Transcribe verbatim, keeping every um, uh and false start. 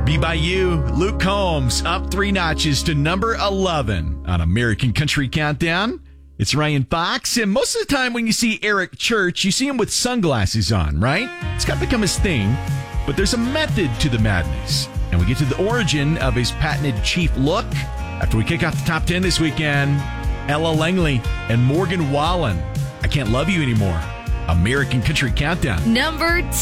Be By You, Luke Combs, up three notches to number eleven on American Country Countdown. It's Ryan Fox, and most of the time when you see Eric Church, you see him with sunglasses on, right? It's got to become his thing, but there's a method to the madness. And we get to the origin of his patented chief look after we kick off the top ten this weekend. Ella Langley and Morgan Wallen, I Can't Love You Anymore. American Country Countdown. Number